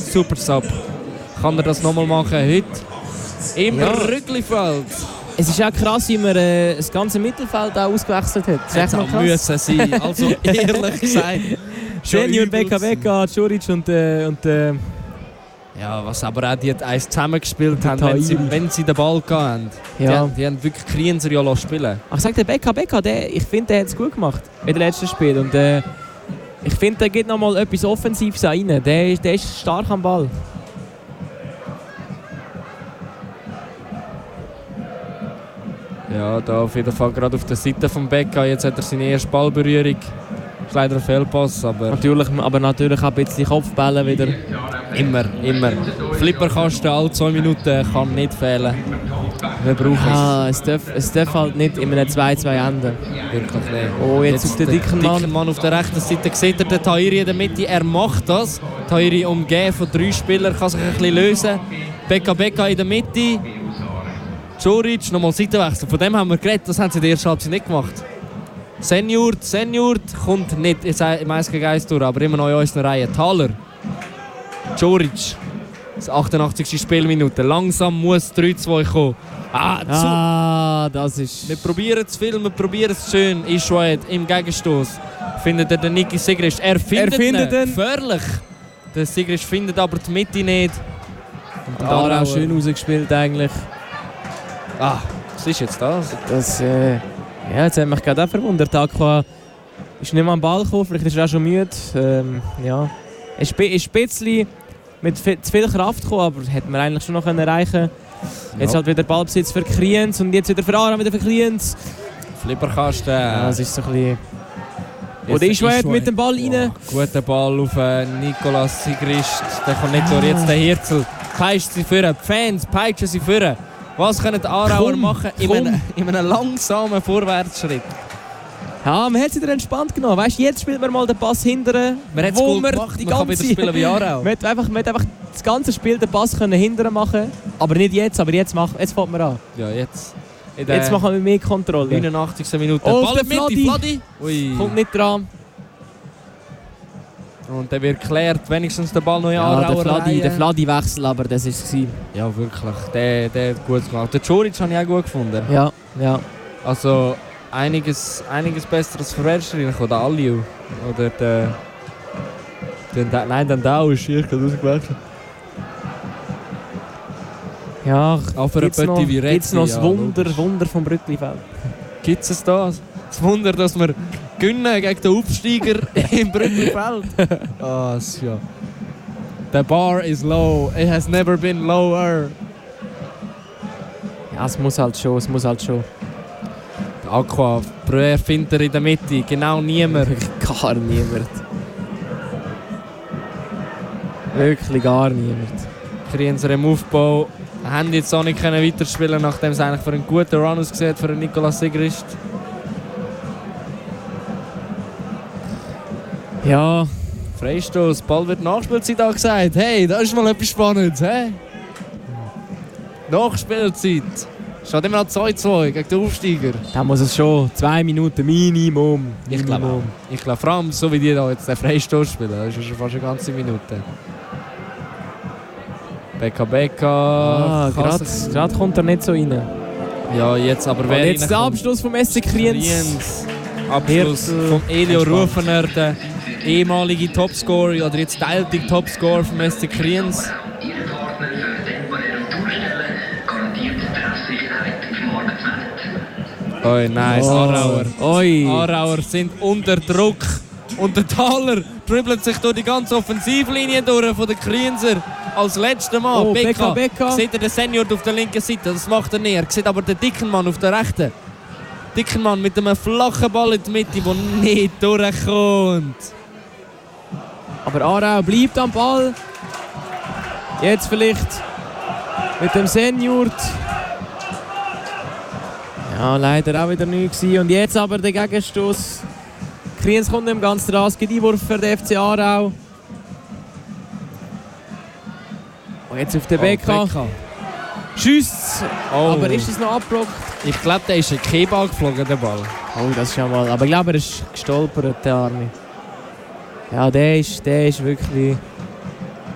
super Sub. Kann er das nochmal machen heute? Im Rücklifeld. Es ist auch krass, wie man das ganze Mittelfeld auch ausgewechselt hat. Das hätte auch müssen sein. Also ehrlich gesagt. Senior, Beka, Djuric und ja, was aber auch die eins zusammengespielt haben, wenn sie den Ball hatten. Ja. Die haben wirklich Krienser ja spielen. Ach, ich sag, der Beka, ich finde, der hat es gut gemacht in den letzten Spielen. Und ich finde, der gibt noch mal etwas Offensives rein. Der ist stark am Ball. Ja, da auf jeden Fall gerade auf der Seite von Beka. Jetzt hat er seine erste Ballberührung. Das ist leider ein Fehlpass, aber natürlich auch ein bisschen Kopfbälle wieder. Immer. Flipperkasten alle 2 Minuten kann nicht fehlen. Wir brauchen es. Es darf halt nicht in einem 2-2 enden. Wirklich nicht. Oh, jetzt auf den dicken Mann auf der rechten Seite. Sieht er den Tahiri in der Mitte? Er macht das. Tahiri umgeben von 3 Spielern, kann sich ein bisschen lösen. Beka in der Mitte. Djuric, nochmal Seitenwechsel. Von dem haben wir geredet, das haben sie in der ersten Halbzeit nicht gemacht. Senior kommt nicht im 1 gegen 1 durch, aber immer noch in unserer Reihe. Thaler. Djuric. Das 88. Spielminute. Langsam muss 3-2 kommen. Das ist... Wir probieren es viel, wir probieren es schön. Ishwaed im Gegenstoß. Findet er den Niki Sigrist. Er findet ihn. Gefährlich. Der Sigrist findet aber die Mitte nicht. Und Aarau schön rausgespielt eigentlich. Was ist jetzt das? Jetzt hat mich gerade auch verwundert. Aqua ist nicht mehr am Ball gekommen, vielleicht ist er auch schon müde. Er ist ein bisschen mit zu viel Kraft gekommen, aber hätte man eigentlich schon noch erreichen können. Jetzt halt wieder Ballbesitz für Kriens und jetzt wieder für Aarau, wieder für Kriens. Flipperkasten. Ja, es ist so ein bisschen... Oder Ishwaed mit dem Ball rein. Guter Ball auf Nicolas Sigrist. Der kommt nicht durch. Jetzt der Hirzel. Peitscht sie führen. Die Fans peitschen sie führen. Was können die Aarauer machen in einem langsamen Vorwärtsschritt? Ja, man hat es wieder entspannt genommen. Weißt, jetzt spielt man mal den Pass hinterher. Man hat es gut gemacht, man kann wieder spielen wie Aarau. Man hat einfach das ganze Spiel den Pass hinterher machen. Aber nicht jetzt, jetzt fängt man an. Ja, jetzt. Jetzt machen wir mehr Kontrolle. 89. Minute. Oh, Ball mit Vladi. Kommt nicht dran. Und dann wird geklärt, wenigstens der Ball noch in Aarauer. Der Vladi-Wechsel, aber das war es. Ja, wirklich. Der hat gut gemacht. Der Djuric habe ich auch gut gefunden. Ja. Also einiges besseres Verwertschritt oder Aliu. Oder der Dau ist hier gerade rausgewechselt. Ja, aber gibt es noch das Wunder vom Brücklifeld? Gibt es das? Das Wunder, dass wir gewinnen gegen den Aufsteiger im Brücklifeld. Ja. The bar is low. It has never been lower. Ja, es muss halt schon. Aqua, Breuer findet er in der Mitte. Genau niemand. Gar niemand. Wirklich gar niemand. Krienser im Aufbau. Haben jetzt auch nicht weiterspielen, nachdem es eigentlich für einen guten Run ausgesehen hat für Nicolas Sigrist. Ja. Freistoß, Ball wird Nachspielzeit angesagt. Hey, das ist mal etwas Spannendes. Hey? Nachspielzeit. Steht immer noch 2-2 gegen den Aufsteiger. Da muss es schon 2 Minuten Minimum. Ich glaube, vor allem so wie die da jetzt den Freistoß spielen, das ist schon fast eine ganze Minute. Beka. Gerade kommt er nicht so rein. Ja, jetzt aber wer jetzt der Abschluss vom SC Kriens. Abschluss von Elio Rufener, der ehemalige Topscorer oder jetzt teilte Topscorer vom SC Kriens. Oh, nice. Aarauer sind unter Druck. Und der Thaler dribbelt sich durch die ganze Offensivlinie durch von den Krienser. Als letzter Mal. Oh, Beka. Sieht er den Senior auf der linken Seite. Das macht er nicht. Er sieht aber den dicken Mann auf der rechten. Dicken Mann mit einem flachen Ball in die Mitte, der nicht durchkommt. Aber Aarau bleibt am Ball. Jetzt vielleicht mit dem Senior. Ja, leider auch wieder nichts gewesen. Und jetzt aber der Gegenstoß. Kriens kommt im ganz rasken Einwurf für den FC Aarau. Und jetzt auf den Beka. Schuss! Aber ist es noch abgeblockt? Ich glaube, der ist ein Keball geflogen, der Ball. Oh, das ist ja mal. Aber ich glaube, er ist gestolpert, der Arme. Ja, der ist wirklich...